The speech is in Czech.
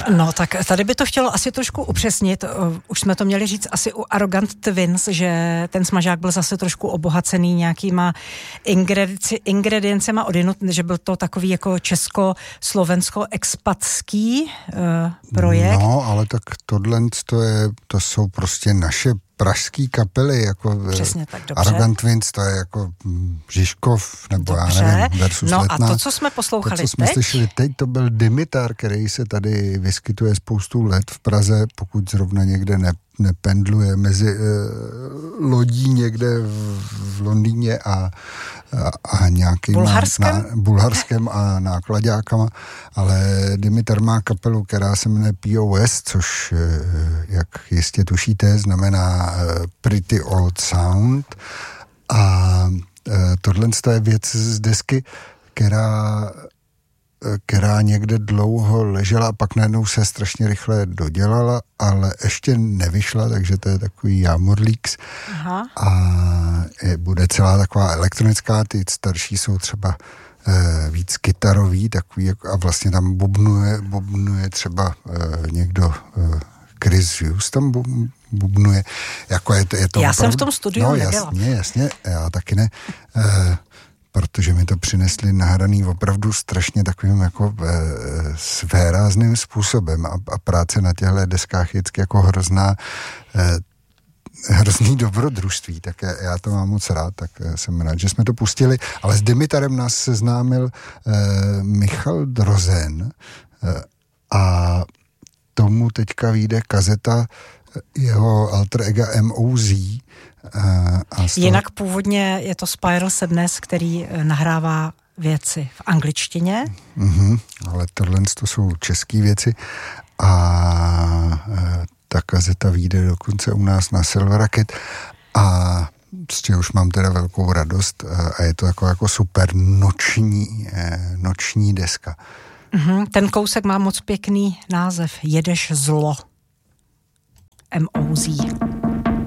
No tak tady by to chtělo asi trošku upřesnit. Už jsme to měli říct asi u Arrogant Twins, že ten smažák byl zase trošku obohacený nějakýma ingrediencema odinut, že byl to takový jako česko-slovensko-expatský projekt. No, ale tak to jsou prostě naše pražský kapely, jako přesně tak, dobře. Arrogant Twins, to je jako Žižkov, nebo dobře. Já nevím, versus No Letná. a to, co jsme poslouchali to, co jsme slyšeli teď, to byl Dimitar, který se tady vyskytuje spoustu let v Praze, pokud zrovna někde nependluje mezi lodí někde v Londýně a nějakým Bulharskem a náklaďákama, ale Dimitar má kapelu, která se jmenuje POS, což, jak jistě tušíte, znamená Pretty Old Sound, a tohle je věc z desky, která někde dlouho ležela a pak najednou se strašně rychle dodělala, ale ještě nevyšla, takže to je takový jámorlíks. Aha. A bude celá taková elektronická, ty starší jsou třeba víc kytarový, takový, a vlastně tam bubnuje třeba někdo, Chris Hughes tam bubnuje, jako je to já opravdu, jsem v tom studiu nebyla. Jasně, já taky ne, protože mi to přinesli nahraný opravdu strašně takovým jako svérázným způsobem a práce na těchto deskách je vždycky jako hrozný dobrodružství, tak já to mám moc rád, tak jsem rád, že jsme to pustili, ale s Dimitarem nás seznámil Michal Drozen a tomu teďka vyjde kazeta jeho alter ega MOZ. Jinak původně je to Spiral Sadness, který nahrává věci v angličtině. Ale tohle to jsou české věci a ta kazeta vyjde dokonce u nás na Silver Rocket a z čeho už mám teda velkou radost a je to jako super noční deska. Ten kousek má moc pěkný název. Jedeš zlo. MOZ.